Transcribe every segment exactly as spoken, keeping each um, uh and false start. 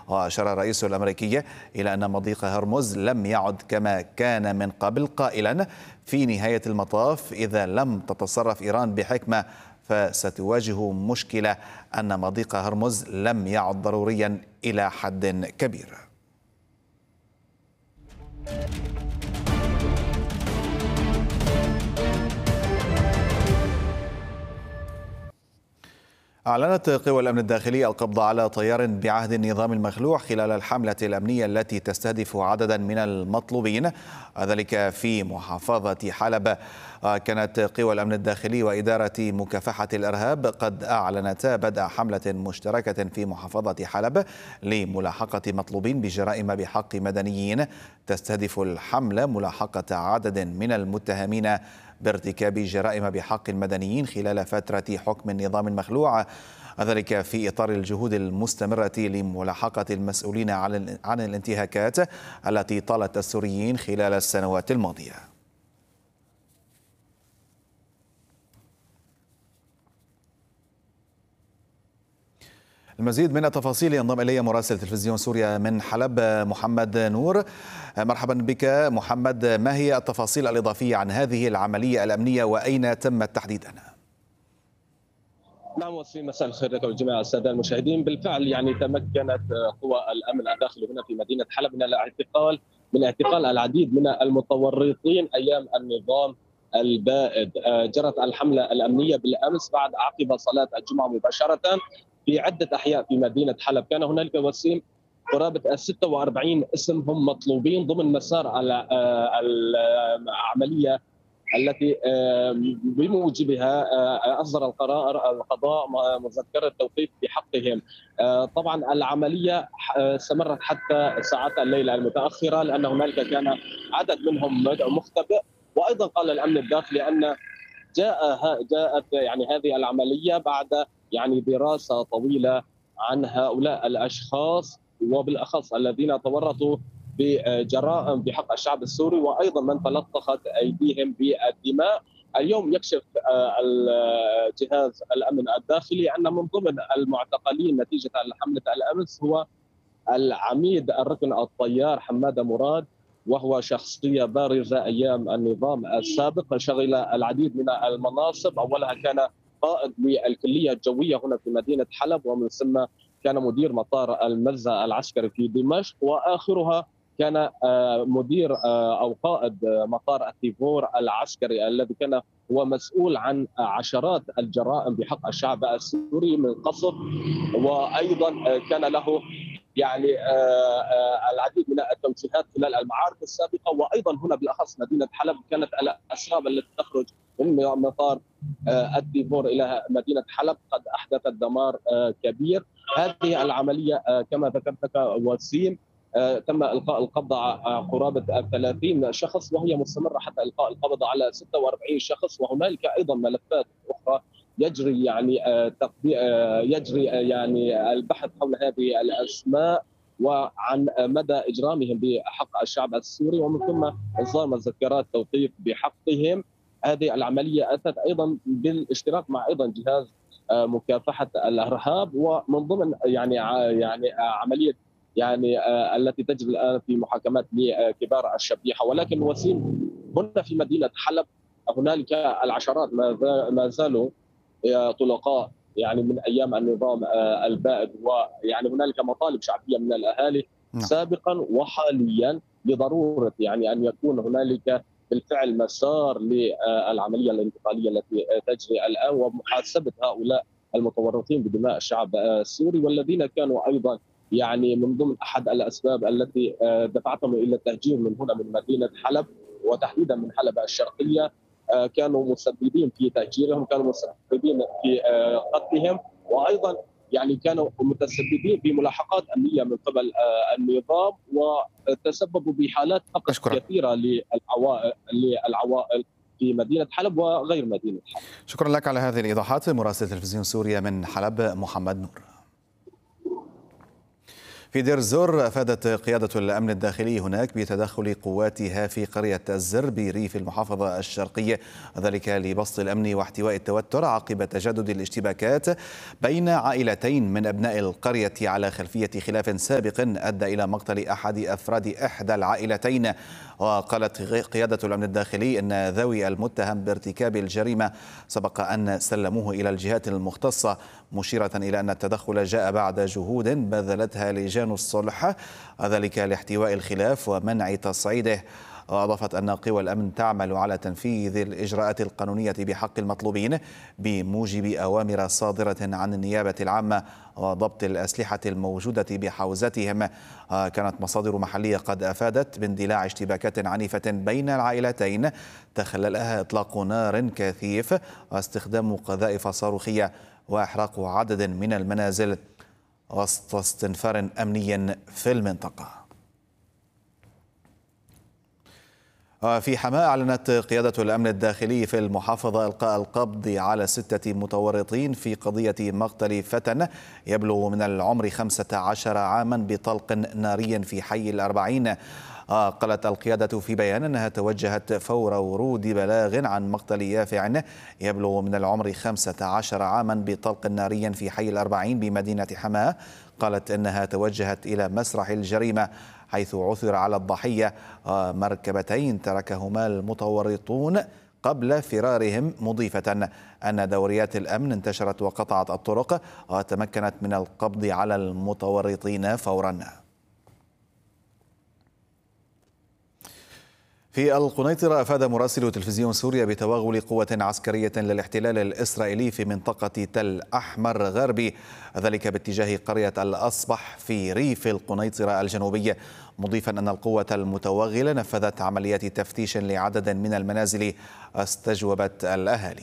وأشار الرئيس الأمريكي إلى أن مضيق هرمز لم يعد كما كان من قبل، قائلا: في نهاية المطاف إذا لم تتصرف إيران بحكمة فستواجه مشكلة أن مضيق هرمز لم يعد ضروريا إلى حد كبير. أعلنت قوى الأمن الداخلي القبض على طيار بعهد النظام المخلوع خلال الحملة الأمنية التي تستهدف عددا من المطلوبين، ذلك في محافظة حلب. كانت قوى الأمن الداخلي وإدارة مكافحة الإرهاب قد أعلنتا بدء حملة مشتركة في محافظة حلب لملاحقة مطلوبين بجرائم بحق مدنيين. تستهدف الحملة ملاحقة عدد من المتهمين بارتكاب جرائم بحق المدنيين خلال فترة حكم النظام المخلوع، ذلك في إطار الجهود المستمرة لملاحقة المسؤولين عن الانتهاكات التي طالت السوريين خلال السنوات الماضية. المزيد من التفاصيل ينضم إلي مراسل تلفزيون سوريا من حلب محمد نور. مرحبا بك محمد، ما هي التفاصيل الإضافية عن هذه العملية الأمنية وأين تمت تحديدا؟ نعم وسيم، مساء الخير لك والجميع السادة المشاهدين. بالفعل يعني تمكنت قوى الأمن الداخلي هنا في مدينة حلب من الاعتقال من اعتقال العديد من المتورطين أيام النظام البائد. جرت الحملة الأمنية بالأمس بعد عقب صلاة الجمعة مباشرة في عدة أحياء في مدينة حلب. كان هنالك وسيم قرابة ستة وأربعين اسم هم مطلوبين ضمن مسار العملية التي بموجبها أصدر القرار القضاء مذكرة توقيف بحقهم. طبعا العملية استمرت حتى ساعات الليلة المتأخرة لأن هنالك كان عدد منهم مختبئ. وأيضا قال الأمن الداخلي أن جاء جاءت يعني هذه العملية بعد يعني دراسة طويلة عن هؤلاء الأشخاص وبالأخص الذين تورطوا بجرائم بحق الشعب السوري وأيضا من تلطخت أيديهم بالدماء. اليوم يكشف جهاز الأمن الداخلي أن من ضمن المعتقلين نتيجة حملة الأمس هو العميد الركن الطيار حمادة مراد، وهو شخصية بارزة أيام النظام السابق، شغل العديد من المناصب. أولها كان قائد للكلية الجوية هنا في مدينة حلب، ومن ثم كان مدير مطار المزة العسكري في دمشق، وآخرها كان مدير أو قائد مطار التيفور العسكري الذي كان هو مسؤول عن عشرات الجرائم بحق الشعب السوري من قصف. وأيضا كان له يعني العديد من التوجيهات خلال المعارك السابقة. وأيضا هنا بالأخص مدينة حلب كانت الأسراب التي تخرج من مطار التيفور إلى مدينة حلب قد أحدثت دمار كبير. هذه العملية كما ذكرت لك وسيم تم إلقاء القبض على قرابة ثلاثين شخص، وهي مستمرة حتى إلقاء القبض على ستة وأربعين شخص. وهنالك أيضا ملفات أخرى يجري يعني يجري يعني البحث حول هذه الأسماء وعن مدى إجرامهم بحق الشعب السوري، ومن ثم إصدار مذكرات توقيف بحقهم. هذه العملية أتت أيضا بالاشتراك مع أيضا جهاز مكافحة الإرهاب، ومن ضمن يعني يعني عملية يعني التي تجري الآن في محاكمات لكبار الشبيحة. ولكن وسيم هنا في مدينة حلب هنالك العشرات ما زالوا طلقاء يعني من أيام النظام البائد، ويعني هنالك مطالب شعبية من الأهالي سابقا وحاليا لضرورة يعني أن يكون هنالك بالفعل مسار للعملية الانتقالية التي تجري الآن ومحاسبة هؤلاء المتورطين بدماء الشعب السوري، والذين كانوا أيضا يعني من ضمن أحد الأسباب التي دفعتهم إلى التهجير من هنا من مدينة حلب وتحديدا من حلب الشرقية. كانوا مسببين في تهجيرهم، كانوا مسببين في قتلهم، وأيضا يعني كانوا متسببين في ملاحقات أمنية من قبل النظام، وتسببوا بحالات قتل كثيرة للعوائل للعوائل في مدينة حلب وغير مدينة حلب. شكرا لك على هذه الإيضاحات مراسل تلفزيون سوريا من حلب محمد نور. في دير الزور أفادت قيادة الأمن الداخلي هناك بتدخل قواتها في قرية الزر بريف المحافظة الشرقية، ذلك لبسط الأمن واحتواء التوتر عقب تجدد الاشتباكات بين عائلتين من أبناء القرية على خلفية خلاف سابق أدى إلى مقتل أحد أفراد إحدى العائلتين. وقالت قيادة الأمن الداخلي أن ذوي المتهم بارتكاب الجريمة سبق أن سلموه إلى الجهات المختصة، مشيرة إلى أن التدخل جاء بعد جهود بذلتها لجان الصلح ذلك لاحتواء الخلاف ومنع تصعيده. وأضافت أن قوى الأمن تعمل على تنفيذ الإجراءات القانونية بحق المطلوبين بموجب أوامر صادرة عن النيابة العامة وضبط الأسلحة الموجودة بحوزتهم. كانت مصادر محلية قد أفادت باندلاع اشتباكات عنيفة بين العائلتين تخللها إطلاق نار كثيف واستخدام قذائف صاروخية وإحراق عدد من المنازل وسط استنفار أمني في المنطقة. في حماة أعلنت قيادة الأمن الداخلي في المحافظة إلقاء القبض على ستة متورطين في قضية مقتل فتى يبلغ من العمر خمسة عشر عاما بطلق ناري في حي الأربعين. قالت القيادة في بيان أنها توجهت فور ورود بلاغ عن مقتل يافع يبلغ من العمر خمسة عشر عاما بطلق ناري في حي الأربعين بمدينة حماة. قالت أنها توجهت إلى مسرح الجريمة حيث عثر على الضحية مركبتين تركهما المتورطون قبل فرارهم، مضيفة أن دوريات الأمن انتشرت وقطعت الطرق وتمكنت من القبض على المتورطين فورا. في القنيطرة أفاد مراسل تلفزيون سوريا بتوغل قوة عسكرية للاحتلال الإسرائيلي في منطقة تل أحمر غربي، ذلك باتجاه قرية الأصبح في ريف القنيطرة الجنوبية، مضيفا أن القوة المتوغلة نفذت عمليات تفتيش لعدد من المنازل استجوبت الأهالي.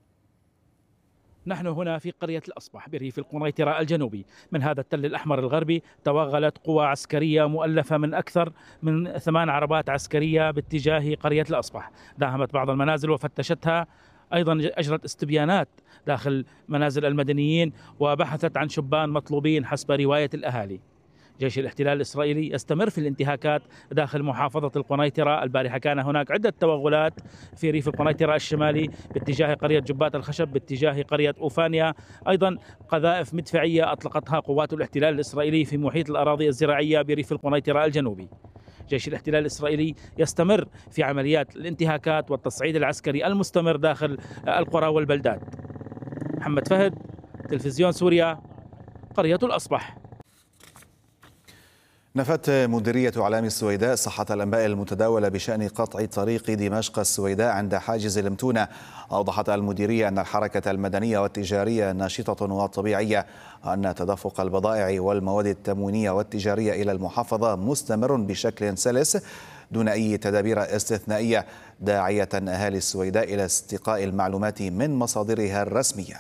نحن هنا في قرية الأصبح بريف القنيطرة الجنوبي من هذا التل الأحمر الغربي. توغلت قوى عسكرية مؤلفة من أكثر من ثمان عربات عسكرية باتجاه قرية الأصبح، داهمت بعض المنازل وفتشتها، أيضا أجرت استبيانات داخل منازل المدنيين وبحثت عن شبان مطلوبين حسب رواية الأهالي. جيش الاحتلال الإسرائيلي يستمر في الانتهاكات داخل محافظة القنيطرة. البارحة كان هناك عدة توغلات في ريف القنيطرة الشمالي باتجاه قرية جبات الخشب، باتجاه قرية أوفانيا، أيضا قذائف مدفعية أطلقتها قوات الاحتلال الإسرائيلي في محيط الأراضي الزراعية بريف القنيطرة الجنوبي. جيش الاحتلال الإسرائيلي يستمر في عمليات الانتهاكات والتصعيد العسكري المستمر داخل القرى والبلدات. محمد فهد، تلفزيون سوريا، قرية الأصبح. نفت مديرية إعلام السويداء صحة الأنباء المتداولة بشأن قطع طريق دمشق السويداء عند حاجز المتونة. أوضحت المديرية أن الحركة المدنية والتجارية ناشطة وطبيعية، وأن تدفق البضائع والمواد التموينية والتجارية إلى المحافظة مستمر بشكل سلس دون أي تدابير استثنائية، داعية أهالي السويداء إلى استقاء المعلومات من مصادرها الرسمية.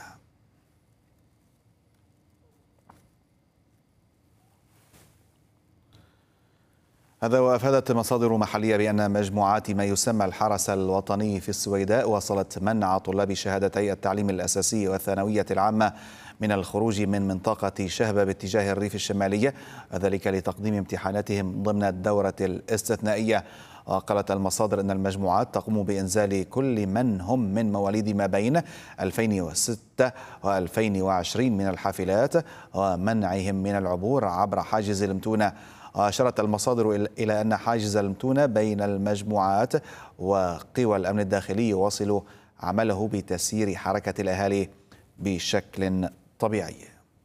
هذا وأفادت مصادر محلية بأن مجموعات ما يسمى الحرس الوطني في السويداء واصلت منع طلاب شهادتي التعليم الأساسي والثانوية العامة من الخروج من منطقة شهبة باتجاه الريف الشمالي، ذلك لتقديم امتحاناتهم ضمن الدورة الاستثنائية. وقالت المصادر أن المجموعات تقوم بإنزال كل من هم من مواليد ما بين ألفين وستة وألفين وعشرين من الحافلات ومنعهم من العبور عبر حاجز المتونة. أشارت المصادر إلى أن حاجز المتونة بين المجموعات وقوى الأمن الداخلي يواصل عمله بتسيير حركة الأهالي بشكل طبيعي.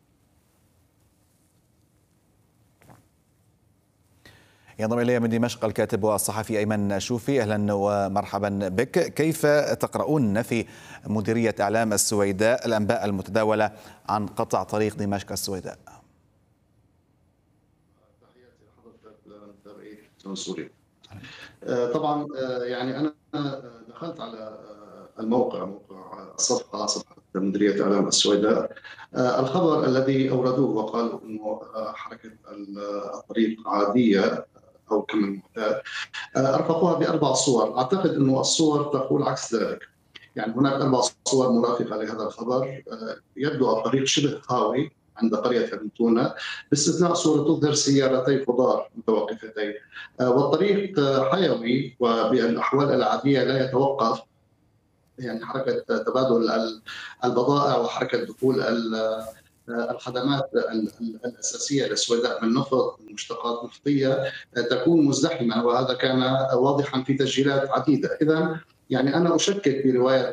ينضم إلي من دمشق الكاتب والصحفي أيمن شوفي. أهلا ومرحبا بك. كيف تقرؤون في مديرية إعلام السويداء الأنباء المتداولة عن قطع طريق دمشق السويداء؟ سوري. طبعا يعني انا دخلت على الموقع، موقع الصفحه صفحه مديريه اعلام السويداء. الخبر الذي اوردوه وقالوا انه حركه الطريق عاديه او كما المعتاد، ارفقوها باربع صور. اعتقد انه الصور تقول عكس ذلك، يعني هناك اربع صور مرافقه لهذا الخبر. يبدو الطريق شبه خاوي عند قرية فنتونة، باستثناء صورة تظهر سيارتي خضار متوقفتين. والطريق حيوي وبالأحوال العادية لا يتوقف، يعني حركة تبادل البضائع وحركة دخول الخدمات الأساسية للسويداء من نفط ومشتقات نفطية تكون مزدحمة، وهذا كان واضحا في تسجيلات عديدة. إذا يعني أنا أشكك برواية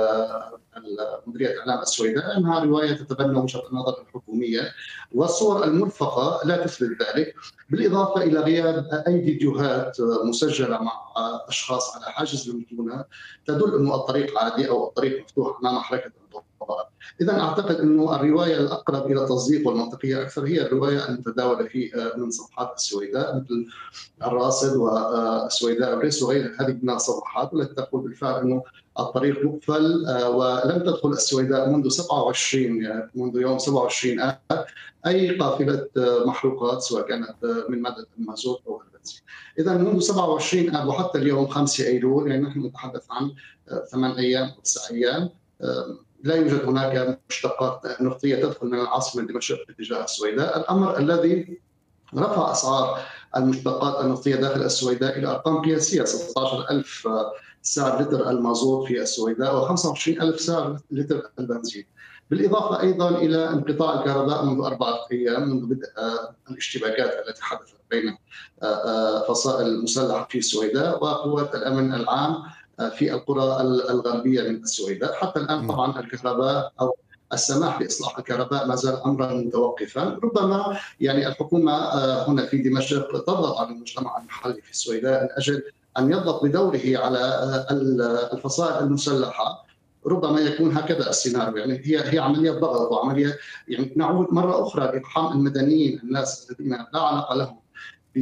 مديرية إعلام السويداء أنها رواية تتبنى وجهة النظر الحكومية، والصور الملفقة لا تثبت ذلك، بالإضافة إلى غياب أي فيديوهات مسجلة مع أشخاص على حاجز المتونة تدل أنه الطريق عادي أو الطريق مفتوح أمام حركة البضائع. إذا أعتقد أنه الرواية الأقرب إلى التصديق والمنطقية أكثر هي الرواية المتداولة في من صفحات السويداء مثل الراصد والسويداء بريس وغير هذه من الصفحات، والتي تقول بالفعل أنه الطريق مقفل ولم تدخل السويداء منذ سبعة وعشرين منذ يوم سبعة وعشرين آب أي قافلة محروقات سواء كانت من مادة المازوت أو البنزين. إذا منذ سبعة وعشرين آب وحتى اليوم خمسة أيلول، يعني نحن نتحدث عن ثمان أيام أو تسع أيام، لا يوجد هناك مشتقات نفطية تدخل من العاصمة دمشق باتجاه السويداء، الأمر الذي رفع أسعار المشتقات النفطية داخل السويداء إلى أرقام قياسية، ستة عشر ألف سعر لتر المازوت في السويداء وخمسة وعشرين ألف سعر لتر البنزين، بالإضافة أيضا إلى انقطاع الكهرباء منذ أربعة أيام منذ بدء الاشتباكات التي حدثت بين فصائل المسلحة في السويداء وقوات الأمن العام في القرى الغربية من السويداء. حتى الآن طبعا الكهرباء أو السماح بإصلاح الكهرباء ما زال أمرا متوقفا. ربما يعني الحكومة هنا في دمشق تضغط على المجتمع المحلي في السويداء من أجل أن يضغط بدوره على الفصائل المسلحة. ربما يكون هكذا السيناريو، يعني هي هي عملية ضغط وعملية، يعني نعود مرة أخرى لإقحام المدنيين، الناس الذين لا علاقة لهم ب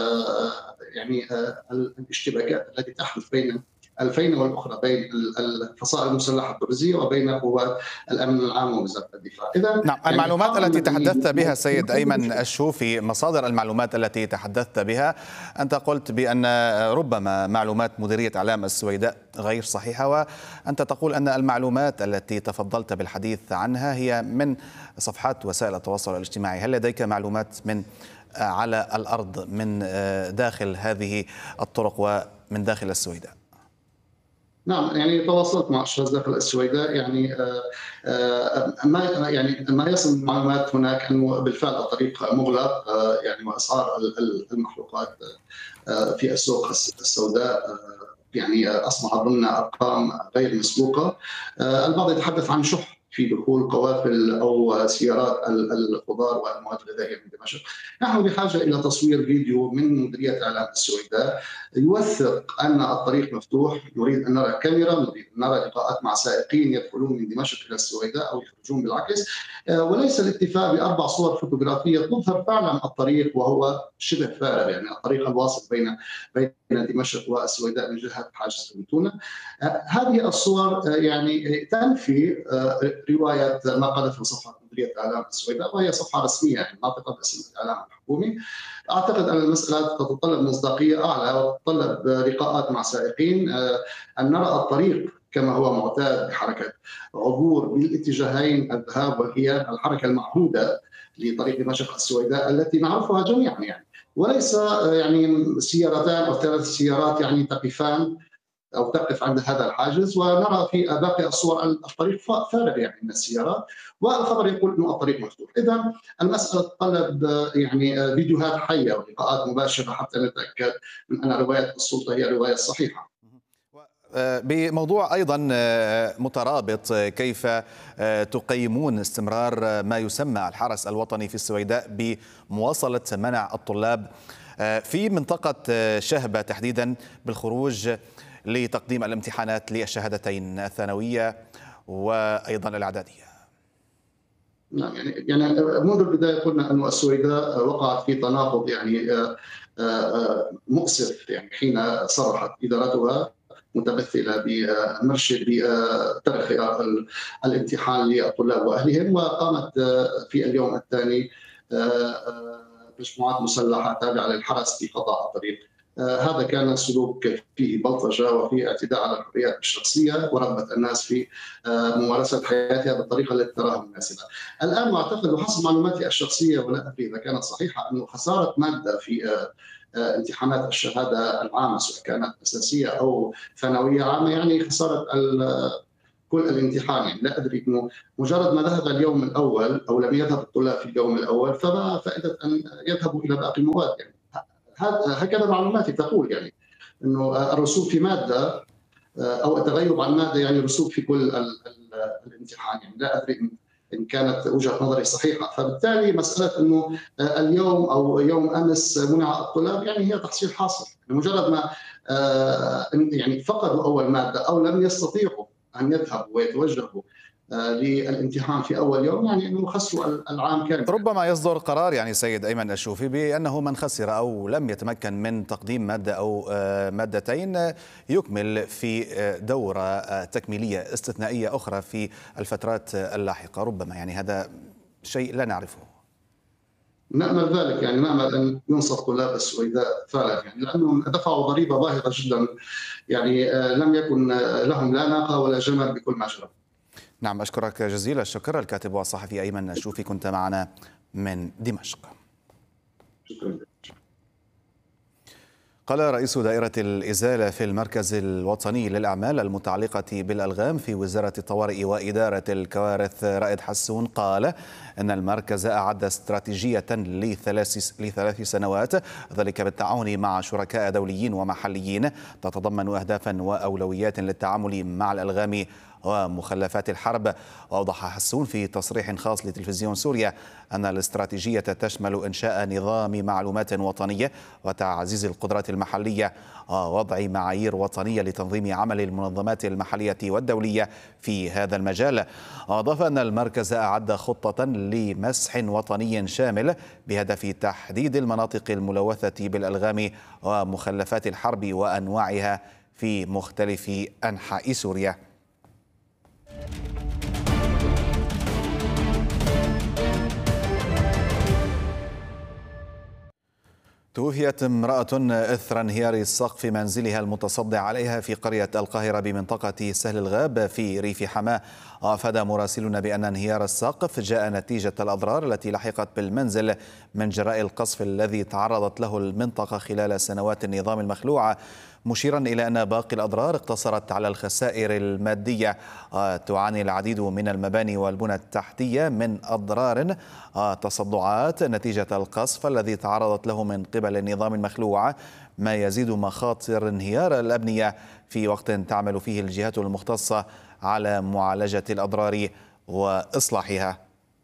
يعني الاشتباكات التي تحدث بين الفينة والأخرى بين الفصائل المسلحة التونسية وبين قوات الأمن العام ووزارة الدفاع. إذا نعم، يعني المعلومات التي تحدثت بها سيد أيمن الشوفي، مصادر المعلومات التي تحدثت بها، أنت قلت بأن ربما معلومات مديرية إعلام السويداء غير صحيحة، وأنت تقول أن المعلومات التي تفضلت بالحديث عنها هي من صفحات وسائل التواصل الاجتماعي. هل لديك معلومات من على الأرض من داخل هذه الطرق ومن داخل السويداء؟ نعم، يعني تواصلت مع اشخاص داخل السويداء، يعني ما يعني ما يصل من معلومات هناك انه بالفعل الطريق مغلق، يعني واسعار المحروقات في السوق السوداء يعني اصبحت ضمن ارقام غير مسبوقه. البعض يتحدث عن شح في دخول قوافل او سيارات الخضار والمواد الغذائيه من دمشق. نحن بحاجه الى تصوير فيديو من مديريه اعلام السويداء يوثق ان الطريق مفتوح. نريد ان نرى كاميرا، نريد ان نرى لقاءات مع سائقين يدخلون من دمشق الى السويداء او يخرجون بالعكس، وليس الاكتفاء باربع صور فوتوغرافيه تظهر فعلا الطريق وهو شبه فارغ، يعني الطريق الواصل بين بين دمشق والسويداء من جهه حاجز المتونه. هذه الصور يعني تنفي روايه ما قالته صفحه مديريه اعلام السويداء، وهي صفحه رسميه يعني ناطقه باسم الاعلام الحكومي. اعتقد ان المساله تتطلب مصداقيه اعلى وتتطلب لقاءات مع سائقين، ان نرى الطريق كما هو معتاد بحركه عبور بالاتجاهين الذهاب والاياب، الحركه المعهوده لطريق دمشق السويداء التي نعرفها جميعا، يعني وليس يعني سيارتان او ثلاث سيارات يعني تقفان او تقف عند هذا الحاجز، ونرى في باقي الصور الطريق فارغ يعني من السيارات، والخبر يقول انه الطريق مفتوح. اذا المساله تتطلب يعني فيديوهات حيه ولقاءات مباشره حتى نتاكد من ان روايه السلطه هي الروايه الصحيحه. بموضوع أيضا مترابط، كيف تقيمون استمرار ما يسمى الحرس الوطني في السويداء بمواصلة منع الطلاب في منطقة شهبة تحديدا بالخروج لتقديم الامتحانات للشهادتين الثانوية وأيضا الإعدادية؟ نعم، يعني يعني منذ البداية قلنا أن السويداء وقعت في تناقض يعني مؤسف، يعني حين صرحت إدارتها متمثلة بمرشد بترك الامتحان للطلاب وأهلهم، وقامت في اليوم الثاني مجموعات مسلحة تابعة للحرس بقطع الطريق هذا كان سلوك فيه بلطجة وفيه اعتداء على الحريات الشخصية ورغبة الناس في ممارسة حياتها بالطريقة التي تراها مناسبة. الآن أعتقد وحسب معلوماتي الشخصية ولا أدري إذا كانت صحيحة أنه خسارة مادة في امتحانات الشهادة العامة سواء كانت أساسية أو ثانوية عامة يعني خسارة كل الامتحان. يعني لا أدري أنه مجرد ما ذهب اليوم الأول أو لم يذهب الطلاب في اليوم الأول فما فائدة أن يذهبوا إلى باقي المواد. يعني هكذا معلوماتي تقول يعني انه الرسوب في ماده او التغيب عن ماده يعني رسوب في كل الامتحان. يعني لا ادري ان كانت وجهه نظري صحيحه، فبالتالي مساله انه اليوم او يوم امس منع الطلاب يعني هي تحصيل حاصل. مجرد ما يعني فقدوا اول ماده او لم يستطيعوا ان يذهبوا ويتوجهوا للامتحان في اول يوم يعني انه خسروا العام كامل. ربما يصدر قرار يعني سيد ايمن الشوفي بانه من خسر او لم يتمكن من تقديم ماده او مادتين يكمل في دوره تكميليه استثنائيه اخرى في الفترات اللاحقه. ربما يعني هذا شيء لا نعرفه. نأمل ذلك، يعني نأمل أن ينصف طلاب السويداء فعلا يعني لأنهم دفعوا ضريبة باهظة جدا يعني لم يكن لهم لا ناقة ولا جمل بكل ما جرى. نعم، أشكرك جزيل الشكر الكاتب والصحفي أيمن الشوفي، كنت معنا من دمشق. شكرا. قال رئيس دائرة الإزالة في المركز الوطني للأعمال المتعلقة بالألغام في وزارة الطوارئ وإدارة الكوارث رائد حسون قال أن المركز أعد استراتيجية لثلاث لثلاث سنوات، ذلك بالتعاون مع شركاء دوليين ومحليين تتضمن أهدافا وأولويات للتعامل مع الألغام ومخلفات الحرب. وأوضح حسون في تصريح خاص لتلفزيون سوريا أن الاستراتيجية تشمل إنشاء نظام معلومات وطنية وتعزيز القدرات المحلية ووضع معايير وطنية لتنظيم عمل المنظمات المحلية والدولية في هذا المجال. أضاف أن المركز أعد خطة لمسح وطني شامل بهدف تحديد المناطق الملوثة بالألغام ومخلفات الحرب وأنواعها في مختلف أنحاء سوريا. توفيت امرأة إثر انهيار سقف منزلها المتصدع عليها في قرية القاهرة بمنطقة سهل الغاب في ريف حماة. أفاد مراسلون بأن انهيار السقف جاء نتيجة الأضرار التي لحقت بالمنزل من جراء القصف الذي تعرضت له المنطقة خلال سنوات النظام المخلوع، مشيرا إلى أن باقي الأضرار اقتصرت على الخسائر المادية. تعاني العديد من المباني والبنى التحتية من أضرار تصدعات نتيجة القصف الذي تعرضت له من قبل النظام المخلوع، ما يزيد مخاطر انهيار الأبنية في وقت تعمل فيه الجهات المختصة على معالجة الأضرار وإصلاحها.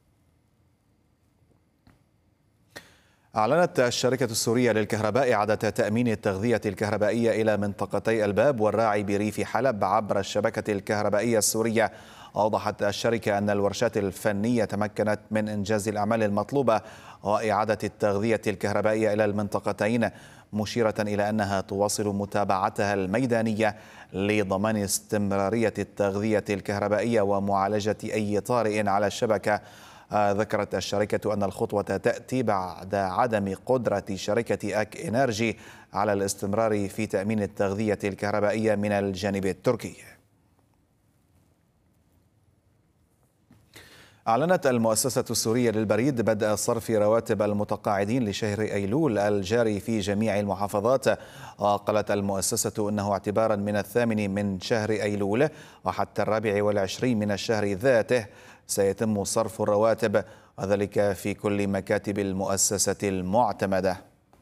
أعلنت الشركة السورية للكهرباء إعادة تأمين التغذية الكهربائية إلى منطقتي الباب والراعي بريف حلب عبر الشبكة الكهربائية السورية. أوضحت الشركة أن الورشات الفنية تمكنت من إنجاز الأعمال المطلوبة وإعادة التغذية الكهربائية إلى المنطقتين، مشيرة إلى أنها تواصل متابعتها الميدانية لضمان استمرارية التغذية الكهربائية ومعالجة أي طارئ على الشبكة. ذكرت الشركة أن الخطوة تأتي بعد عدم قدرة شركة أك إنرجي على الاستمرار في تأمين التغذية الكهربائية من الجانب التركي. أعلنت المؤسسة السورية للبريد بدء صرف رواتب المتقاعدين لشهر أيلول الجاري في جميع المحافظات. وقالت المؤسسة أنه اعتبارا من الثامن من شهر أيلول وحتى الرابع والعشرين من الشهر ذاته سيتم صرف الرواتب، وذلك في كل مكاتب المؤسسة المعتمدة.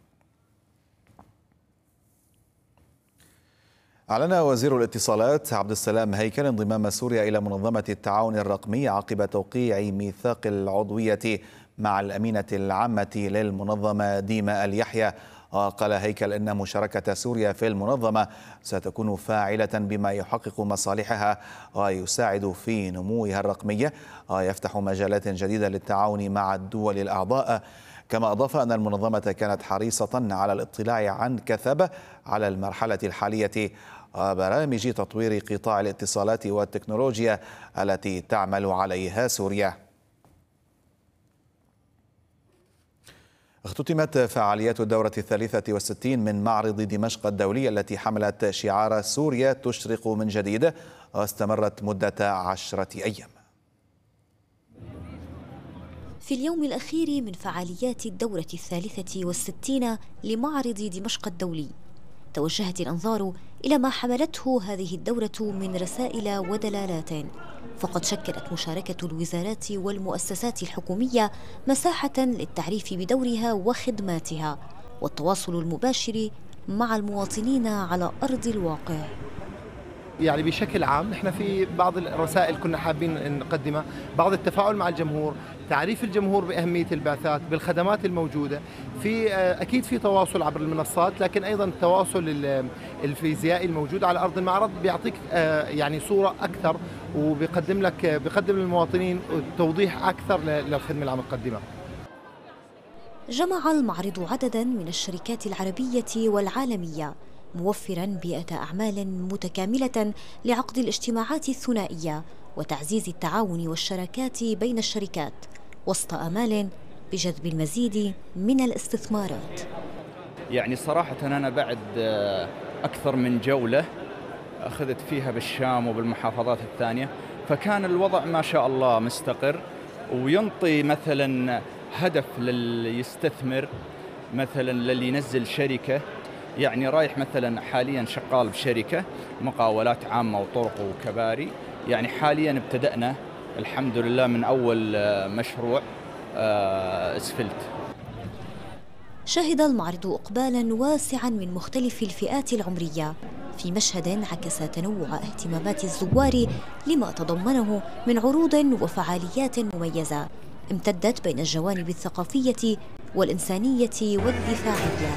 أعلن وزير الاتصالات عبد السلام هيكل انضمام سوريا إلى منظمة التعاون الرقمي عقب توقيع ميثاق العضوية مع الأمينة العامة للمنظمة ديما اليحيى. قال هيكل إن مشاركة سوريا في المنظمة ستكون فاعلة بما يحقق مصالحها ويساعد في نموها الرقمي ويفتح مجالات جديدة للتعاون مع الدول الأعضاء. كما أضاف أن المنظمة كانت حريصة على الاطلاع عن كثب على المرحلة الحالية وبرامج تطوير قطاع الاتصالات والتكنولوجيا التي تعمل عليها سوريا. اختتمت فعاليات الدورة الثالثة والستين من معرض دمشق الدولي التي حملت شعار سوريا تشرق من جديد، واستمرت مدة عشرة أيام. في اليوم الأخير من فعاليات الدورة الثالثة والستين لمعرض دمشق الدولي، توجهت الأنظار إلى ما حملته هذه الدورة من رسائل ودلالات، فقد شكلت مشاركة الوزارات والمؤسسات الحكومية مساحة للتعريف بدورها وخدماتها والتواصل المباشر مع المواطنين على أرض الواقع. يعني بشكل عام نحن في بعض الرسائل كنا حابين نقدمها، بعض التفاعل مع الجمهور، تعريف الجمهور بأهمية البعثات بالخدمات الموجودة، في أكيد في تواصل عبر المنصات، لكن أيضا التواصل الفيزيائي الموجود على أرض المعرض بيعطيك يعني صورة أكثر وبيقدم لك بيقدم للمواطنين توضيح أكثر للخدمة اللي عم تقدمها. جمع المعرض عددا من الشركات العربية والعالمية، موفراً بيئة أعمال متكاملة لعقد الاجتماعات الثنائية وتعزيز التعاون والشراكات بين الشركات، وسط آمال بجذب المزيد من الاستثمارات. يعني صراحة أنا بعد أكثر من جولة أخذت فيها بالشام وبالمحافظات الثانية، فكان الوضع ما شاء الله مستقر وينطي مثلا هدف للي يستثمر، مثلا للي ينزل شركة، يعني رايح مثلا حاليا شغال بشركة مقاولات عامة وطرق وكباري، يعني حاليا ابتدأنا الحمد لله من أول مشروع اسفلت. شهد المعرض إقبالا واسعا من مختلف الفئات العمرية، في مشهد عكس تنوع اهتمامات الزوار لما تضمنه من عروض وفعاليات مميزة امتدت بين الجوانب الثقافية والإنسانية والدفاعية.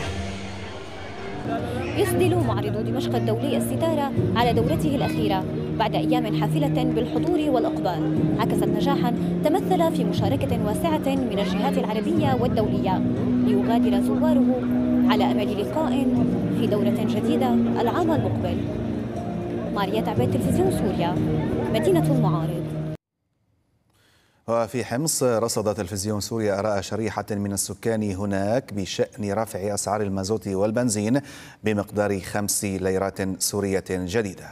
يسدل معرض دمشق الدولي الستارة على دورته الأخيرة بعد أيام حافلة بالحضور والإقبال، عكست نجاحا تمثل في مشاركة واسعة من الجهات العربية والدولية ليغادر زواره على أمل لقاء في دورة جديدة العام المقبل. ماريا عبيد، تلفزيون سوريا، مدينة المعارض. وفي حمص رصد تلفزيون سوريا آراء شريحة من السكان هناك بشأن رفع أسعار المازوت والبنزين بمقدار خمس ليرات سورية جديدة.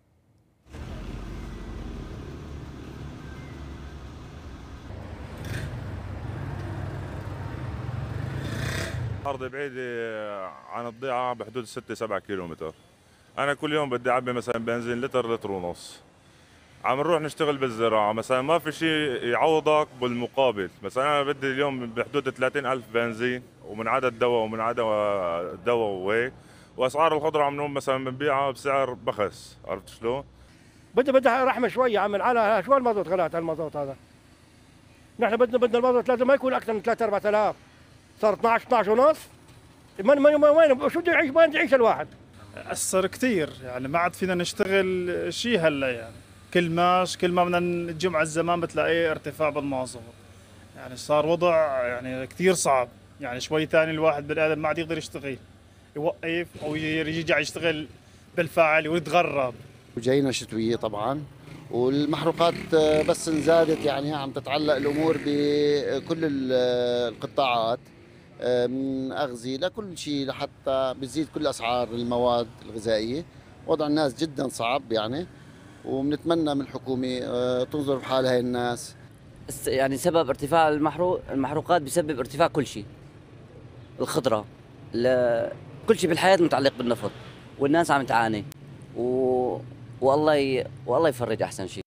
أرض بعيدة عن الضيعة بحدود ستة سبعة كيلومتر. أنا كل يوم بدي أعبي مثلا بنزين لتر لتر ونص. عم نروح نشتغل بالزراعة، مثلا ما في شيء يعوضك بالمقابل، مثلا أنا بدي اليوم بحدود ثلاثين ألف بنزين ومن عدد دواء ومن عدد دواء وهيك، وأسعار الخضرة عم نقوم مثلا بنبيعها بسعر بخس، عرفت شلون؟ بدي بدي رحمة شوية عم على شو المازوت غلات المازوت هذا. نحن بدنا بدنا المازوت لازم ما يكون أكثر من ثلاثة أربعة آلاف، صار اثنعش اثنعش ونص، من من وين شو بده يعيش وين بده يعيش الواحد؟ أثر كثير، يعني ما عاد فينا نشتغل شيء هلا، يعني كل ماش كل ما بدنا نجمع على الزمان بتلاقيه ارتفاع بالمازوت، يعني صار وضع يعني كثير صعب، يعني شوي ثاني الواحد بالآدم ما عاد يقدر يشتغل، يوقف أو يرجع يشتغل بالفعل ويتغرب. وجاينا شتوية طبعا، والمحروقات بس زادت، يعني عم تتعلق الأمور بكل القطاعات من أغذية لكل شيء، لحتى بتزيد كل أسعار المواد الغذائية. وضع الناس جدا صعب يعني، وبنتمنى من الحكومة تنظر بحال هاي الناس. يعني سبب ارتفاع المحروق المحروقات بسبب ارتفاع كل شيء، الخضرة، كل شيء بالحياة متعلق بالنفط، والناس عم تعاني و... والله ي... والله يفرج أحسن شيء.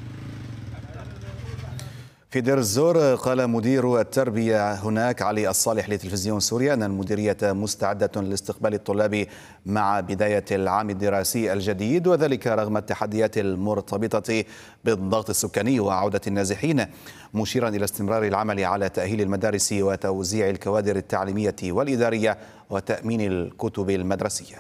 في دير الزور قال مدير التربية هناك علي الصالح لتلفزيون سوريا أن المديرية مستعدة لاستقبال الطلاب مع بداية العام الدراسي الجديد، وذلك رغم التحديات المرتبطة بالضغط السكاني وعودة النازحين، مشيرا إلى استمرار العمل على تأهيل المدارس وتوزيع الكوادر التعليمية والإدارية وتأمين الكتب المدرسية.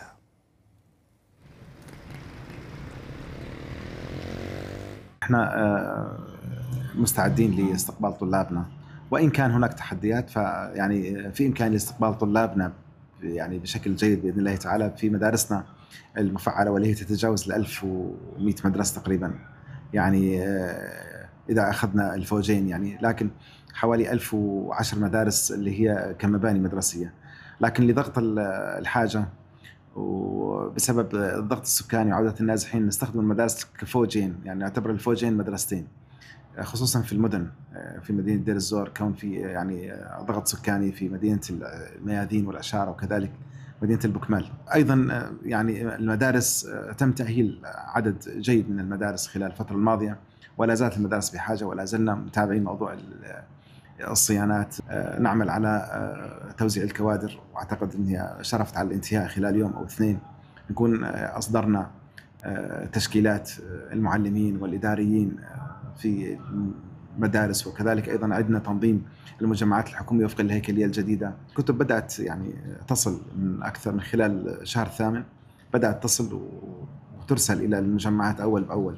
احنا مستعدين لاستقبال طلابنا، وإن كان هناك تحديات فيعني في إمكانية استقبال طلابنا يعني بشكل جيد بإذن الله تعالى في مدارسنا المفعلة، واللي هي تتجاوز ال ألف ومئة مدرسة تقريبا. يعني إذا أخذنا الفوجين يعني، لكن حوالي ألف وعشر مدارس اللي هي كمباني مدرسية. لكن لضغط الحاجة وبسبب الضغط السكاني وعودة النازحين نستخدم المدارس كفوجين، يعني نعتبر الفوجين مدرستين، خصوصا في المدن، في مدينة دير الزور كون في يعني ضغط سكاني في مدينة الميادين والعشارة وكذلك مدينة البكمال. أيضا يعني المدارس تم تأهيل عدد جيد من المدارس خلال الفترة الماضية، ولا زالت المدارس بحاجة، ولا زلنا متابعين موضوع الصيانات. نعمل على توزيع الكوادر، واعتقد انها شرفت على الانتهاء خلال يوم او اثنين. نكون اصدرنا تشكيلات المعلمين والاداريين في مدارس، وكذلك ايضا عندنا تنظيم المجمعات الحكوميه وفق الهيكليه الجديده. كتب بدات يعني تصل من اكثر من خلال شهر الثامن، بدات تصل وترسل الى المجمعات اول باول.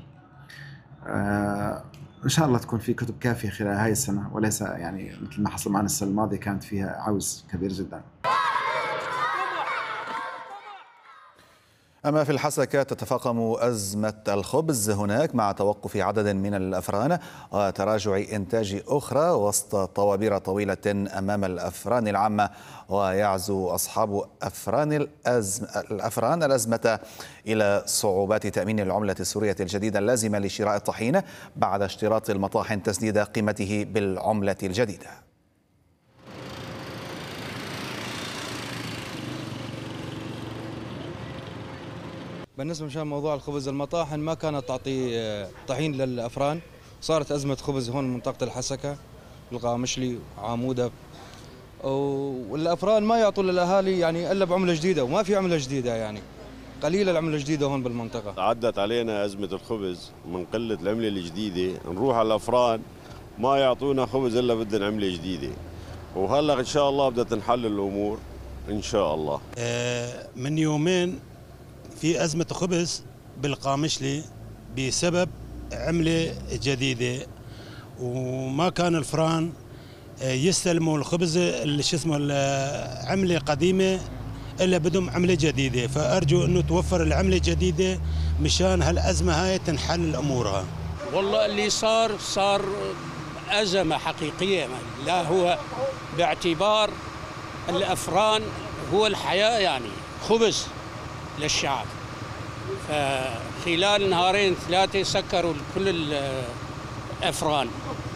إن شاء الله تكون في كتب كافية خلال هاي السنة، وليس يعني مثل ما حصل معنا السنة الماضية كانت فيها عوز كبير جدا. أما في الحسكة تتفاقم أزمة الخبز هناك مع توقف عدد من الأفران وتراجع إنتاج أخرى وسط طوابير طويلة أمام الأفران العامة. ويعزو أصحاب أفران الأزم الأفران الأزمة إلى صعوبات تأمين العملة السورية الجديدة اللازمة لشراء الطحين بعد اشتراط المطاحن تسديد قيمته بالعملة الجديدة. بالنسبة مشان موضوع الخبز، المطاحن ما كانت تعطي طحين للأفران، صارت أزمة خبز هون منطقة الحسكة، القامشلي وعامودة، والأفران ما يعطوا للأهالي يعني إلا بعملة جديدة، وما في عملة جديدة، يعني قليلة العملة الجديدة هون بالمنطقة. عدت علينا أزمة الخبز من قلة العملة الجديدة، نروح على الأفران ما يعطونا خبز إلا بدنا عملة جديدة، وهلا إن شاء الله بدها تنحل الأمور إن شاء الله. من يومين في أزمة خبز بالقامشلي بسبب عملة جديدة، وما كان الفران يستلموا الخبز اللي شو اسمه العملة قديمة إلا بدهم عملة جديدة، فأرجو إنه توفر العملة الجديدة مشان هالأزمة هاي تنحل أمورها. والله اللي صار صار أزمة حقيقية، لا هو باعتبار الأفران هو الحياة، يعني خبز للشعب، فخلال نهارين ثلاثة سكروا كل الأفران.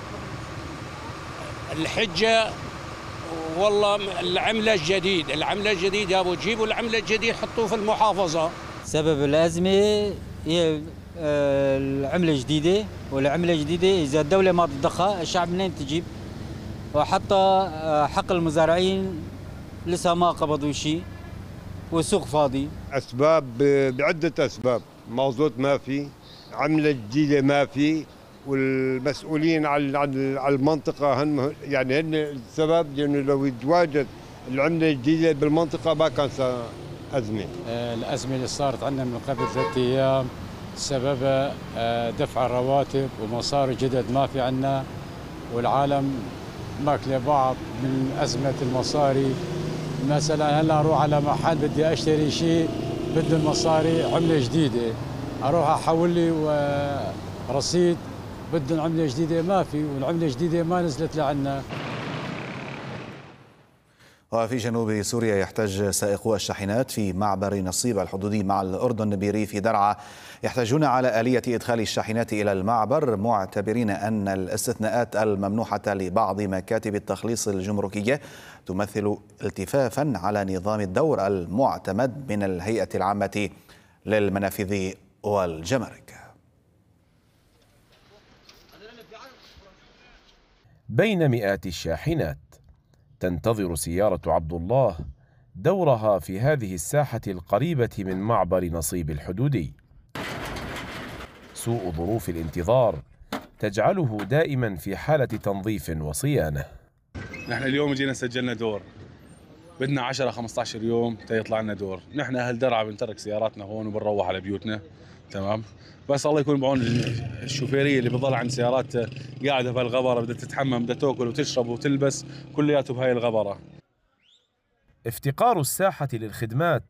الحجة والله العملة الجديد العملة الجديد يا ابو جيبوا العملة الجديد حطوه في المحافظة. سبب الأزمة هي العملة الجديدة، والعملة الجديدة إذا الدولة ما تضخها الشعب منين تجيب؟ وحتى حق المزارعين لسه ما قبضوا شيء والسوق فاضي. أسباب بعدة أسباب، مازوت ما في، عملة جديدة ما في، والمسؤولين عن عن المنطقة هن يعني هن السبب، لأنه لو يتواجد العملة الجديدة بالمنطقة ما كان أزمة. الأزمة اللي صارت عندنا من قبل ثلاثة أيام سببها دفع الرواتب ومصاري جدد ما في عندنا، والعالم ماكله بعض من أزمة المصاري. مثلا هلا اروح على محل بدي اشتري شيء بده المصاري عمله جديده، اروح احول لي رصيد بدهم عمله جديده ما في، والعمله الجديده ما نزلت لعنا. وفي جنوب سوريا يحتاج سائقو الشاحنات في معبر نصيب الحدودي مع الأردن بريف درعا يحتاجون على آلية إدخال الشاحنات إلى المعبر، معتبرين أن الاستثناءات الممنوحة لبعض مكاتب التخليص الجمركية تمثل التفافا على نظام الدور المعتمد من الهيئة العامة للمنافذ والجمارك. بين مئات الشاحنات تنتظر سيارة عبد الله دورها في هذه الساحة القريبة من معبر نصيب الحدودي. سوء ظروف الانتظار تجعله دائما في حالة تنظيف وصيانة. نحن اليوم جينا سجلنا دور، بدنا عشرة خمسة عشر يوم تيطلع لنا دور. نحن أهل درعا بنترك سياراتنا هون وبنروح على بيوتنا، تمام، بس الله يكون بعون الشوفيرية اللي بتضل عند سيارات قاعدة في الغبرة، بدها تتحمم بدها تاكل وتشرب وتلبس كلياته بهاي الغبرة. افتقار الساحة للخدمات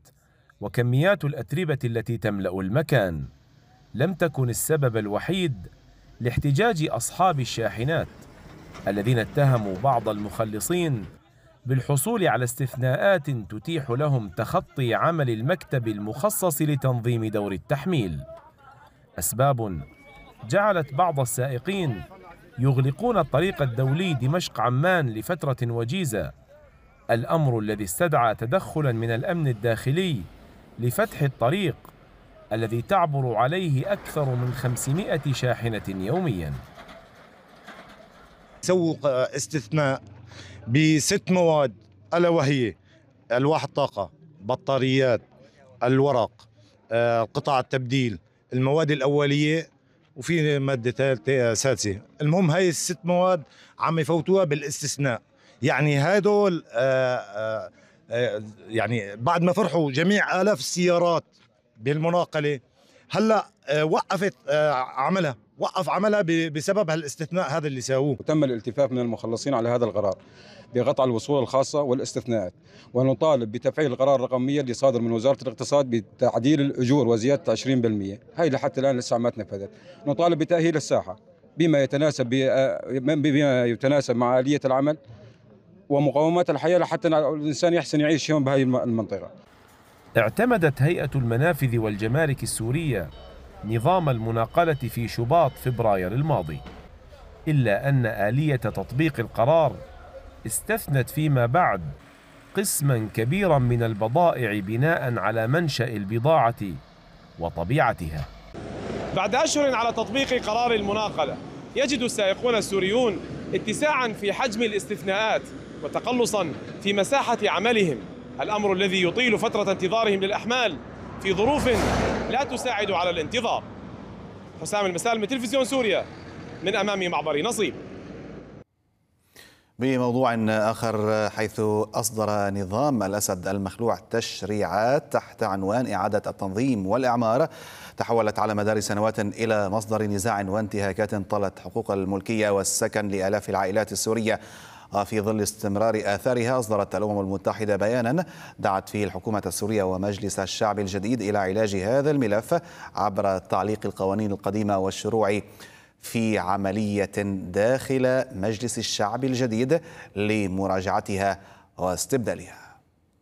وكميات الأتربة التي تملأ المكان لم تكن السبب الوحيد لاحتجاج أصحاب الشاحنات الذين اتهموا بعض المخلصين بالحصول على استثناءات تتيح لهم تخطي عمل المكتب المخصص لتنظيم دور التحميل، أسباب جعلت بعض السائقين يغلقون الطريق الدولي دمشق عمان لفترة وجيزة، الأمر الذي استدعى تدخلا من الأمن الداخلي لفتح الطريق الذي تعبر عليه أكثر من خمسمائة شاحنة يومياً. سووا استثناء بست مواد ألا وهي ألواح الطاقة، بطاريات، الورق، قطع التبديل، المواد الأولية، وفي مادة ثالثة سادسة. المهم هاي الست مواد عم يفوتوها بالاستثناء. يعني هدول يعني بعد ما فرحوا جميع آلاف السيارات بالمناقلة، هلا وقفت عملها وقف عملها بسبب هالاستثناء هذا اللي ساووه. تم الالتفاف من المخلصين على هذا القرار بقطع الوصول الخاصة والاستثناءات، ونطالب بتفعيل القرار الرقم مية اللي صادر من وزارة الاقتصاد بتعديل الأجور وزيادة عشرين بالمئة. هاي لحتى الآن لسه ما تنفذت. نطالب بتأهيل الساحة بما يتناسب بما يتناسب مع آلية العمل ومقومات الحياة لحتى الإنسان يحسن يعيش يوم بهذه المنطقة. اعتمدت هيئة المنافذ والجمارك السورية نظام المناقلة في شباط فبراير الماضي، إلا أن آلية تطبيق القرار استثنت فيما بعد قسما كبيرا من البضائع بناء على منشأ البضاعة وطبيعتها. بعد أشهر على تطبيق قرار المناقلة، يجد السائقون السوريون اتساعا في حجم الاستثناءات وتقلصا في مساحة عملهم، الأمر الذي يطيل فترة انتظارهم للأحمال في ظروف لا تساعد على الانتظار. حسام المسالم، تلفزيون سوريا، من أمام معبر نصيب. بموضوع آخر، حيث أصدر نظام الأسد المخلوع تشريعات تحت عنوان إعادة التنظيم والإعمار تحولت على مدار سنوات إلى مصدر نزاع وانتهاكات طالت حقوق الملكية والسكن لآلاف العائلات السورية. في ظل استمرار آثارها، أصدرت الأمم المتحدة بيانا دعت فيه الحكومة السورية ومجلس الشعب الجديد إلى علاج هذا الملف عبر تعليق القوانين القديمة والشروع في عملية داخل مجلس الشعب الجديد لمراجعتها واستبدالها.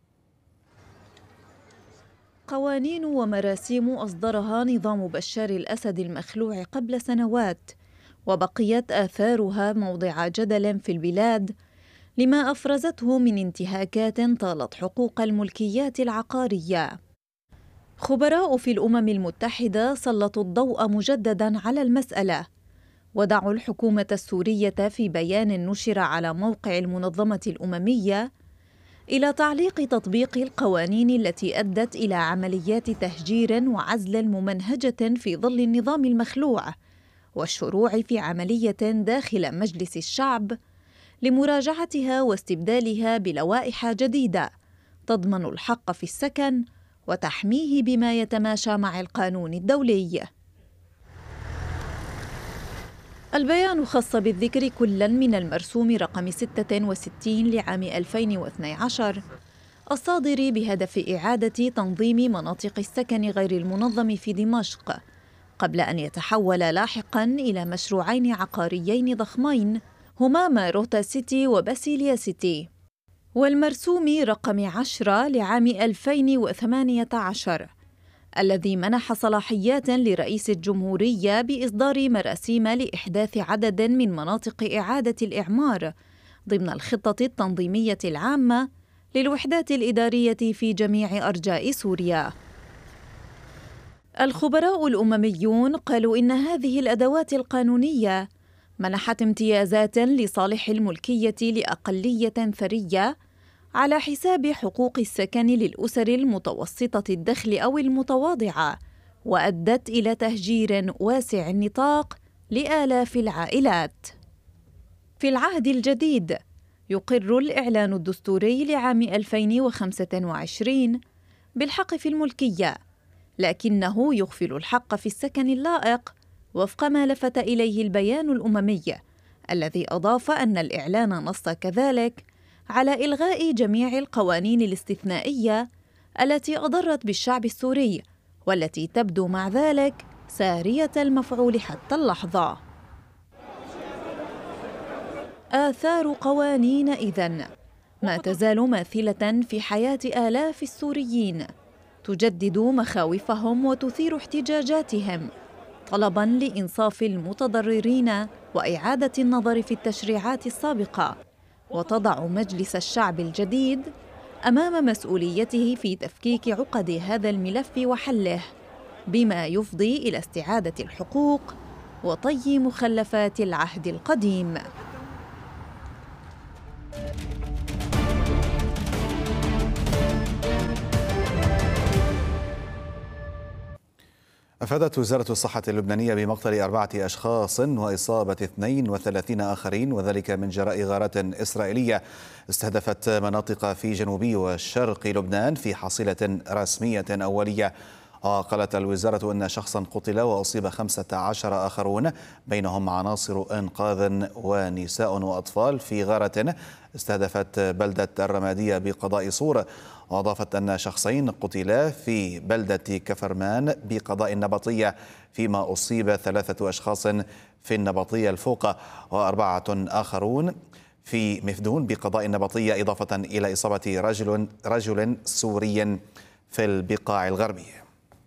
قوانين ومراسيم أصدرها نظام بشار الأسد المخلوع قبل سنوات، وبقيت آثارها موضع جدل في البلاد لما أفرزته من انتهاكات طالت حقوق الملكيات العقارية. خبراء في الأمم المتحدة سلطوا الضوء مجدداً على المسألة، ودعوا الحكومة السورية في بيان نشر على موقع المنظمة الأممية إلى تعليق تطبيق القوانين التي أدت إلى عمليات تهجير وعزل ممنهجة في ظل النظام المخلوع، والشروع في عملية داخل مجلس الشعب لمراجعتها واستبدالها بلوائح جديدة تضمن الحق في السكن وتحميه بما يتماشى مع القانون الدولي. البيان خص بالذكر كلا من المرسوم رقم ستة وستين لعام ألفين واثني عشر الصادر بهدف إعادة تنظيم مناطق السكن غير المنظم في دمشق، قبل أن يتحول لاحقاً إلى مشروعين عقاريين ضخمين هما ماروتا سيتي وباسيليا سيتي، والمرسوم رقم عشرة لعام ألفين وثمانية عشر الذي منح صلاحيات لرئيس الجمهورية بإصدار مراسيم لإحداث عدد من مناطق إعادة الإعمار ضمن الخطة التنظيمية العامة للوحدات الإدارية في جميع أرجاء سوريا. الخبراء الأمميون قالوا إن هذه الأدوات القانونية منحت امتيازات لصالح الملكية لأقلية ثرية على حساب حقوق السكن للأسر المتوسطة الدخل أو المتواضعة، وأدت إلى تهجير واسع النطاق لآلاف العائلات. في العهد الجديد يقر الإعلان الدستوري لعام ألفين وخمسة وعشرين بالحق في الملكية، لكنه يغفل الحق في السكن اللائق وفق ما لفت إليه البيان الأممي، الذي أضاف أن الإعلان نص كذلك على إلغاء جميع القوانين الاستثنائية التي أضرت بالشعب السوري، والتي تبدو مع ذلك سارية المفعول حتى اللحظة. آثار قوانين إذن ما تزال ماثلة في حياة آلاف السوريين، تجدد مخاوفهم وتثير احتجاجاتهم طلباً لإنصاف المتضررين وإعادة النظر في التشريعات السابقة، وتضع مجلس الشعب الجديد أمام مسؤوليته في تفكيك عقد هذا الملف وحله، بما يفضي إلى استعادة الحقوق وطي مخلفات العهد القديم. أفادت وزارة الصحة اللبنانية بمقتل أربعة أشخاص وإصابة اثنين وثلاثين آخرين، وذلك من جراء غارات إسرائيلية استهدفت مناطق في جنوبي وشرق لبنان في حصيلة رسمية أولية. قالت الوزارة أن شخصا قتل وأصيب خمسة عشر آخرون، بينهم عناصر إنقاذ ونساء وأطفال في غارة استهدفت بلدة الرمادية بقضاء صور. وأضافت أن شخصين قتلا في بلدة كفرمان بقضاء النبطية، فيما أصيب ثلاثة أشخاص في النبطية الفوقة وأربعة آخرون في مفدون بقضاء النبطية، إضافة إلى إصابة رجل رجل سوري في البقاع الغربية.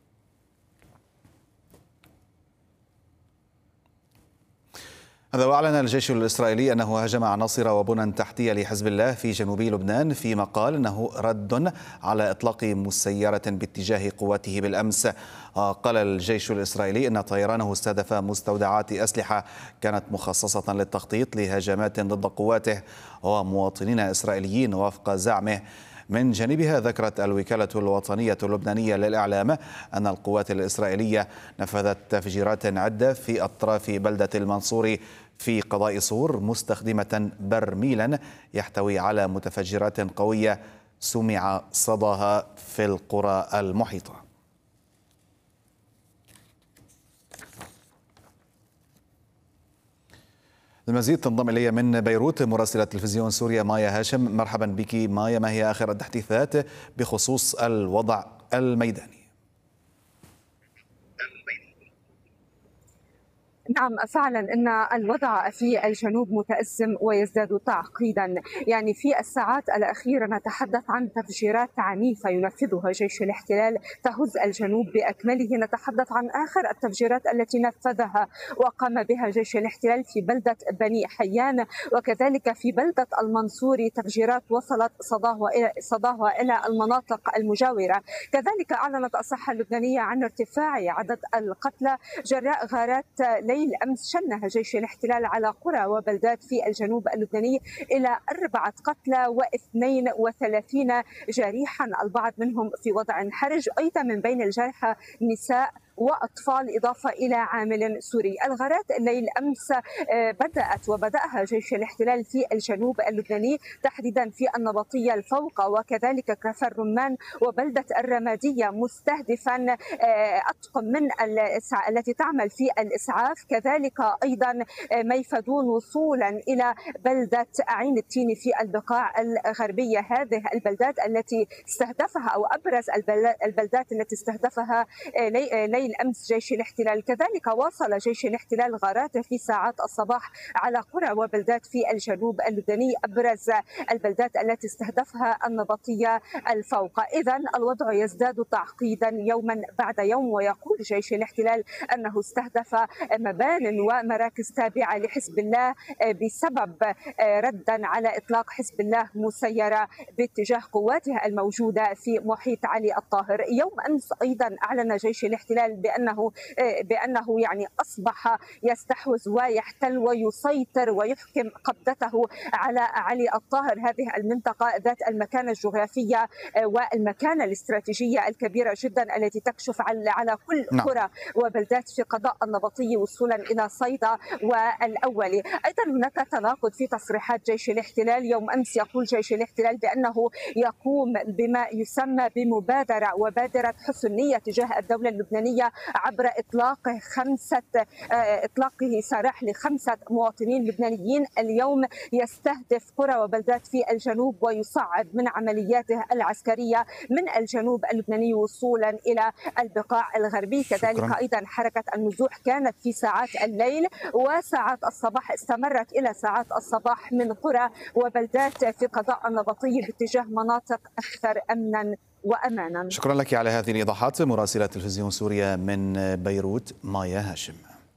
هذا وأعلن الجيش الإسرائيلي أنه هاجم عناصر وبنى تحتية لحزب الله في جنوب لبنان، فيما قال أنه رد على إطلاق مسيرة باتجاه قواته بالأمس. قال الجيش الإسرائيلي أن طيرانه استهدف مستودعات أسلحة كانت مخصصة للتخطيط لهجمات ضد قواته ومواطنين إسرائيليين وفق زعمه. من جانبها ذكرت الوكالة الوطنية اللبنانية للإعلام أن القوات الإسرائيلية نفذت تفجيرات عدة في أطراف بلدة المنصوري في قضاء صور، مستخدمة برميلا يحتوي على متفجرات قوية سمع صداها في القرى المحيطة. المزيد تنضم إلي من بيروت مراسلة تلفزيون سوريا مايا هاشم. مرحبا بك مايا، ما هي آخر التحديثات بخصوص الوضع الميداني؟ نعم فعلا ان الوضع في الجنوب متأزم ويزداد تعقيدا. يعني في الساعات الأخيرة نتحدث عن تفجيرات عنيفة ينفذها جيش الاحتلال تهز الجنوب بأكمله. نتحدث عن آخر التفجيرات التي نفذها وقام بها جيش الاحتلال في بلدة بني حيان، وكذلك في بلدة المنصوري تفجيرات وصلت صداها إلى صداها إلى المناطق المجاورة. كذلك أعلنت الصحة اللبنانية عن ارتفاع عدد القتلى جراء غارات ليل أمس شنها جيش الاحتلال على قرى وبلدات في الجنوب اللبناني إلى أربعة قتلى واثنين وثلاثين جريحا، البعض منهم في وضع حرج. أيضا من بين الجرحى نساء وأطفال إضافة إلى عامل سوري. الغارات الليل أمس بدأت وبدأها جيش الاحتلال في الجنوب اللبناني تحديدا في النبطية الفوق وكذلك كفر رمان وبلدة الرمادية، مستهدفا أطقم من التي تعمل في الإسعاف، كذلك أيضا ميفدون وصولا إلى بلدة عين التين في البقاع الغربية. هذه البلدات التي استهدفها أو أبرز البلدات التي استهدفها ليل الأمس جيش الاحتلال. كذلك واصل جيش الاحتلال غاراته في ساعات الصباح على قرى وبلدات في الجنوب اللبناني، أبرز البلدات التي استهدفها النبطية الفوق. إذن الوضع يزداد تعقيدا يوما بعد يوم، ويقول جيش الاحتلال أنه استهدف مبان ومراكز تابعة لحزب الله بسبب ردا على إطلاق حزب الله مسيرة باتجاه قواته الموجودة في محيط علي الطاهر. يوم أمس أيضا أعلن جيش الاحتلال بأنه بأنه يعني أصبح يستحوذ ويحتل ويسيطر ويحكم قبضته على علي الطاهر، هذه المنطقة ذات المكانة الجغرافية والمكانة الاستراتيجية الكبيرة جدا التي تكشف على كل قرى وبلدات في قضاء النبطي وصولا إلى صيدا والأولي. أيضا هناك تناقض في تصريحات جيش الاحتلال. يوم أمس يقول جيش الاحتلال بأنه يقوم بما يسمى بمبادرة وبادرة حسن نية تجاه الدولة اللبنانية العسكرية عبر إطلاق خمسة إطلاقه سراح لخمسة مواطنين لبنانيين. اليوم يستهدف قرى وبلدات في الجنوب ويصعد من عملياته العسكرية من الجنوب اللبناني وصولا إلى البقاع الغربي. كذلك شكرا. أيضا حركة النزوح كانت في ساعات الليل وساعات الصباح، استمرت إلى ساعات الصباح من قرى وبلدات في قضاء النبطي باتجاه مناطق أكثر أمنا وأمانا. شكرا لك على هذه الإيضاحات مراسلة تلفزيون سوريا من بيروت مايا هاشم.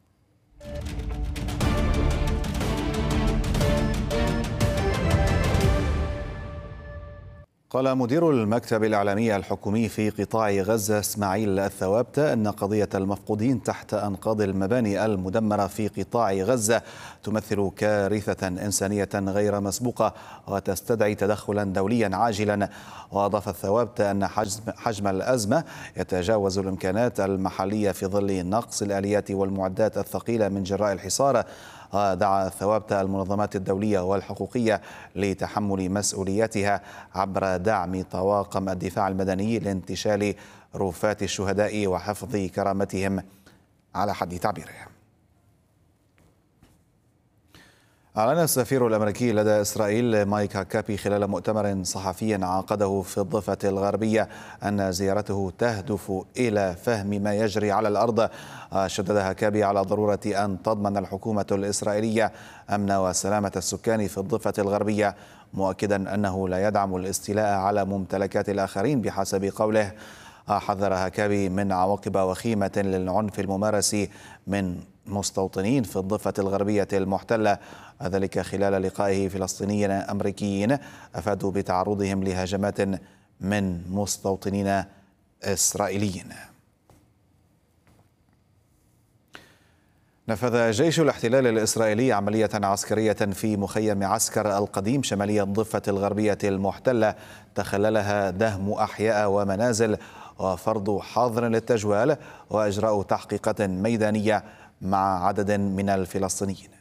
قال مدير المكتب الإعلامي الحكومي في قطاع غزة اسماعيل الثوابتة أن قضية المفقودين تحت أنقاض المباني المدمرة في قطاع غزة تمثل كارثة إنسانية غير مسبوقة وتستدعي تدخلا دوليا عاجلا. وأضاف الثوابتة أن حجم, حجم الأزمة يتجاوز الإمكانات المحلية في ظل نقص الآليات والمعدات الثقيلة من جراء الحصار. ودعا الثوابتة المنظمات الدولية والحقوقية لتحمل مسؤولياتها عبر دعم طواقم الدفاع المدني لانتشال رفات الشهداء وحفظ كرامتهم على حد تعبيره. أعلن السفير الأمريكي لدى إسرائيل مايك هاكابي خلال مؤتمر صحفي عقده في الضفة الغربية أن زيارته تهدف إلى فهم ما يجري على الأرض. شدد هاكابي على ضرورة أن تضمن الحكومة الإسرائيلية أمن وسلامة السكان في الضفة الغربية، مؤكدا أنه لا يدعم الاستيلاء على ممتلكات الآخرين بحسب قوله. حذر هاكابي من عواقب وخيمة للعنف الممارس من مستوطنين في الضفة الغربية المحتلة، ذلك خلال لقائه فلسطينيين أمريكيين أفادوا بتعرضهم لهجمات من مستوطنين إسرائيليين. نفذ جيش الاحتلال الإسرائيلي عملية عسكرية في مخيم عسكر القديم شمالي الضفة الغربية المحتلة تخللها دهم أحياء ومنازل وفرض حظر للتجوال وإجراء تحقيقات ميدانية مع عدد من الفلسطينيين.